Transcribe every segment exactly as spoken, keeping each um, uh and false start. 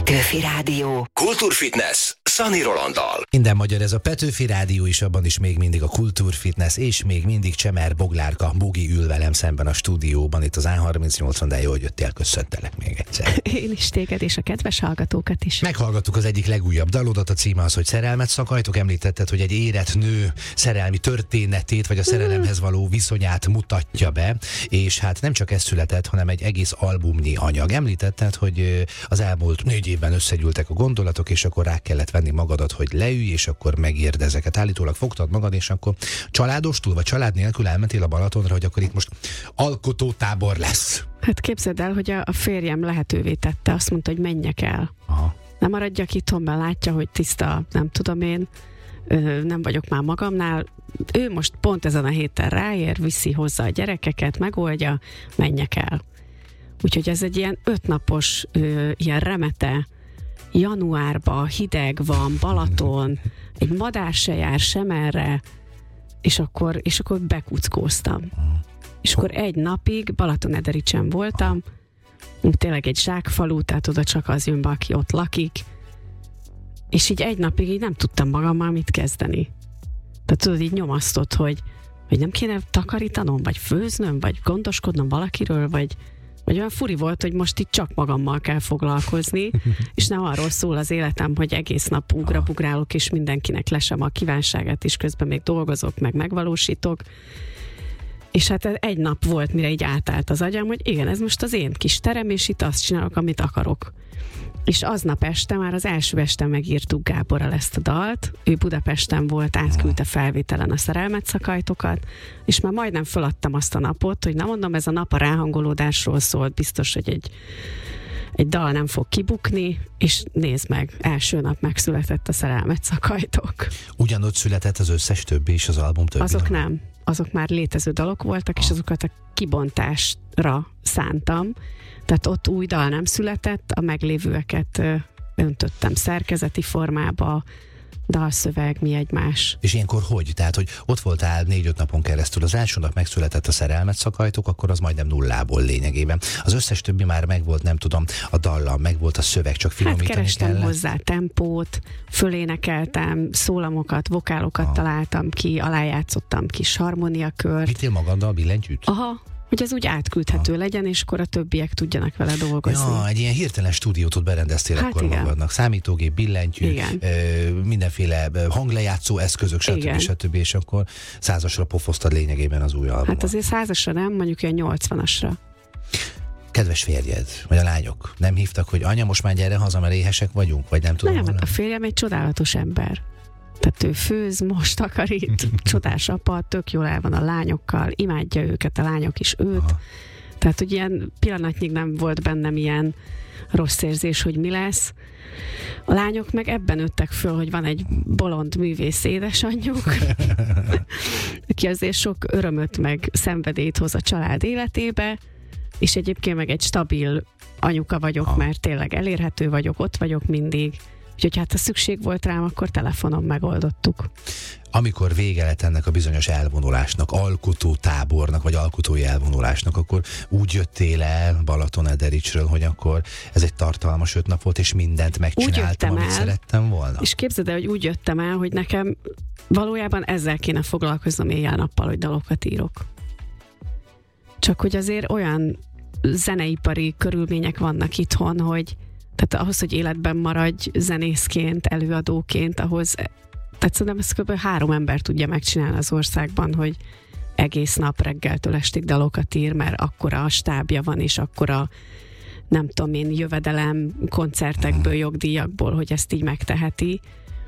Petőfi Rádió. Kultúrfitness Szani Rolanddal. Minden magyar ez a Petőfi Rádió is, abban is még mindig a Kultúrfitness, és még mindig Csemer Boglárka Bogi ül velem szemben a stúdióban, itt az á harmincnyolcon, de jó, hogy jöttél, köszöntelek még egyszer. Én is téged, és a kedves hallgatókat is. Meghallgattuk az egyik legújabb dalodat, a címe az, hogy Szerelmet szakajtok. Említetted, hogy egy érett nő szerelmi történetét, vagy a szerelemhez való viszonyát mutatja be, és hát nem csak ez született, hanem egy egész albumnyi anyag. Említetted, hogy az elmúlt négy évben összegyűltek a gondolatok, és akkor rá kellett venni magadat, hogy leülj, és akkor megírd ezeket. Állítólag fogtad magad, és akkor családostul, vagy család nélkül elmentél a Balatonra, hogy akkor itt most alkotótábor lesz. Hát képzeld el, hogy a, a férjem lehetővé tette, azt mondta, hogy menjek el. Aha. Nem maradjak itthon, mert látja, hogy tiszta, nem tudom én, ö, nem vagyok már magamnál. Ő most pont ezen a héten ráér, viszi hozzá a gyerekeket, megoldja, menjek el. Úgyhogy ez egy ilyen ötnapos, ö, ilyen remete, januárban hideg van, Balaton, egy madár se jár sem erre, és akkor, és akkor bekuckóztam. És akkor egy napig Balatonedericsen voltam, tényleg egy zsákfalu, tehát oda csak az jön be, aki ott lakik, és így egy napig így nem tudtam magammal mit kezdeni. Tehát tudod, így nyomasztott, hogy, hogy nem kéne takarítanom, vagy főznöm, vagy gondoskodnom valakiről, vagy Vagy olyan furi volt, hogy most itt csak magammal kell foglalkozni, és nem arról szól az életem, hogy egész nap ugrabugrálok, és mindenkinek lesem a kívánságát, és közben még dolgozok, meg megvalósítok. És hát egy nap volt, mire így átállt az agyam, hogy igen, ez most az én kis terem, és itt azt csinálok, amit akarok. És aznap este, már az első este megírtuk Gáborral ezt a dalt, ő Budapesten volt, átküldte felvételen a Szerelmet szakajtokat, és már majdnem föladtam azt a napot, hogy na mondom, ez a nap a ráhangolódásról szólt, biztos, hogy egy, egy dal nem fog kibukni, és nézd meg, első nap megszületett a Szerelmet szakajtok. Ugyanott született az összes többi is, az album többi? Azok nem. Azok már létező dalok voltak, és azokat a kibontásra szántam. Tehát ott új dal nem született, a meglévőeket öntöttem szerkezeti formába, dalszöveg, mi egymás. És ilyenkor hogy? Tehát, hogy ott voltál négy-öt napon keresztül, az első nap megszületett a Szerelmet szakajtok, akkor az majdnem nullából lényegében. Az összes többi már megvolt, nem tudom, a dallal, megvolt a szöveg, csak finomítani hát kerestem kellett. hozzá tempót, fölénekeltem, szólamokat, vokálokat ah. találtam ki, alájátszottam kis harmóniakört. Vittél magaddal billentyűt? Aha. Hogy ez úgy átküldhető ah. legyen, és akkor a többiek tudjanak vele dolgozni. Ja, egy ilyen hirtelen stúdiót berendeztél hát akkor igen. magadnak. Számítógép, billentyű, ö, mindenféle hanglejátszó eszközök, stb. stb. És akkor százasra pofoztad lényegében az új albumot. Hát azért százasra nem, mondjuk ilyen nyolcvanasra. Kedves férjed, vagy a lányok nem hívtak, hogy anya, most már gyere haza, mert éhesek vagyunk, vagy nem tudom. Nem, a férjem egy csodálatos ember. Tehát ő főz, most takarít, csodás apa, tök jól el van a lányokkal, imádja őket, a lányok is őt. Aha. Tehát, hogy ilyen pillanatnyig nem volt bennem ilyen rossz érzés, hogy mi lesz. A lányok meg ebben nőttek föl, hogy van egy bolond művész édesanyjuk, aki azért sok örömöt meg szenvedélyt hoz a család életébe, és egyébként meg egy stabil anyuka vagyok, Aha. mert tényleg elérhető vagyok, ott vagyok mindig. Úgyhogy hát ha szükség volt rám, akkor telefonon megoldottuk. Amikor vége lett ennek a bizonyos elvonulásnak, alkotótábornak, vagy alkotói elvonulásnak, akkor úgy jöttél el Balatonedericsről, hogy akkor ez egy tartalmas öt nap volt, és mindent megcsináltam, amit el, szerettem volna. És képzeld el, hogy úgy jöttem el, hogy nekem valójában ezzel kéne foglalkoznom éjjel-nappal, hogy dalokat írok. Csak hogy azért olyan zeneipari körülmények vannak itthon, hogy tehát ahhoz, hogy életben maradj zenészként, előadóként, ahhoz, tehát szerintem ezt kb. három ember tudja megcsinálni az országban, hogy egész nap reggeltől estig dalokat ír, mert akkora a stábja van, és akkora, nem tudom én, jövedelem koncertekből, jogdíjakból, hogy ezt így megteheti.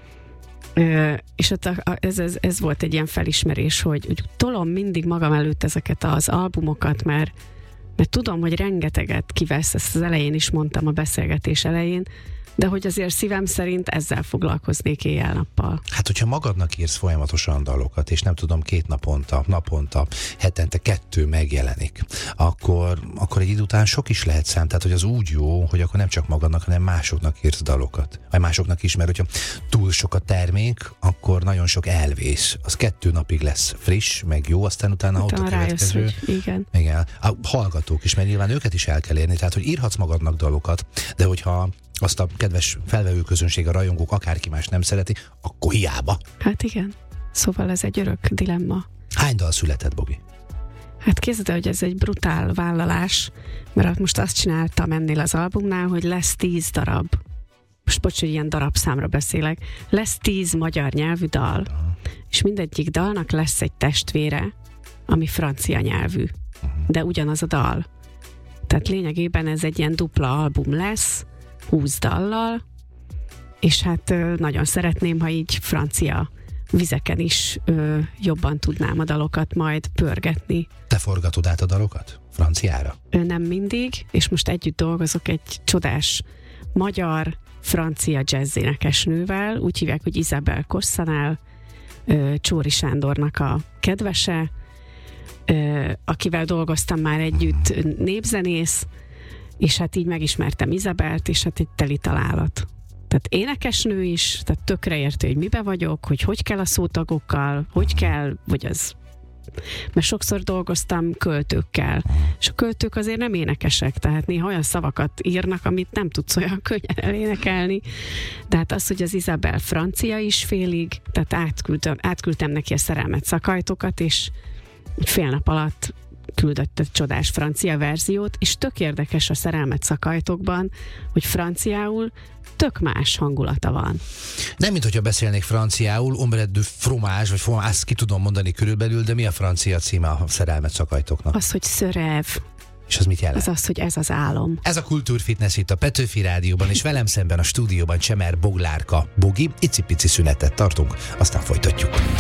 Ö, és ott a, a, ez, ez, ez volt egy ilyen felismerés, hogy, hogy tolom mindig magam előtt ezeket az albumokat, mert mert tudom, hogy rengeteget kivesz, ezt az elején is mondtam a beszélgetés elején, de hogy azért szívem szerint ezzel foglalkoznék éjjel-nappal. Hát, hogyha magadnak írsz folyamatosan dalokat, és nem tudom, két naponta, naponta, hetente kettő megjelenik, akkor, akkor egy idő után sok is lehet szám. Tehát, hogy az úgy jó, hogy akkor nem csak magadnak, hanem másoknak írsz dalokat. Vagy másoknak is, mert hogyha túl sok a termék, akkor nagyon sok elvész. Az kettő napig lesz friss, meg jó, aztán utána ott a következő. Rájössz, hogy igen. Igen. A hallgatók is, mert nyilván őket is el kell érni. Tehát, hogy írhatsz magadnak dalokat, de hogyha azt a kedves felvevő közönség, a rajongók, akárki más nem szereti, akkor hiába. Hát igen. Szóval ez egy örök dilemma. Hány dal született, Bogi? Hát képzeld el, hogy ez egy brutál vállalás, mert most azt csináltam ennél az albumnál, hogy lesz tíz darab, most bocs, hogy ilyen darabszámra beszélek, lesz tíz magyar nyelvű dal, és mindegyik dalnak lesz egy testvére, ami francia nyelvű, de ugyanaz a dal. Tehát lényegében ez egy ilyen dupla album lesz, húsz dallal, és hát nagyon szeretném, ha így francia vizeken is ö, jobban tudnám a dalokat majd pörgetni. Te forgatod át a dalokat? Franciára? Ö, nem mindig, és most együtt dolgozok egy csodás magyar-francia jazzénekesnővel, úgy hívják, hogy Isabel Kosszanál, ö, Csóri Sándornak a kedvese, ö, akivel dolgoztam már együtt, népzenész, és hát így megismertem Isabelt, és hát egy teli találat. Tehát énekesnő is, tehát tökre értő, hogy mibe vagyok, hogy hogy kell a szótagokkal, hogy kell, vagy az... Mert sokszor dolgoztam költőkkel, és a költők azért nem énekesek, tehát néha olyan szavakat írnak, amit nem tudsz olyan könnyen elénekelni. De hát az, hogy az Isabel francia is félig, tehát átküldtem, átküldtem neki a Szerelmet szakajtokat, és fél nap alatt küldött egy csodás francia verziót, és tök érdekes a Szerelmet szakajtokban, hogy franciául tök más hangulata van. Nem, mint hogyha beszélnék franciául, omelette de fromage, vagy fromage, azt ki tudom mondani körülbelül, de mi a francia címe a Szerelmet szakajtoknak? Az, hogy szörev. És az mit jelent? Az az, hogy ez az álom. Ez a Kultúrfitness itt a Petőfi Rádióban, és velem szemben a stúdióban Csemer Boglárka Bogi. Icipici szünetet tartunk, aztán folytatjuk.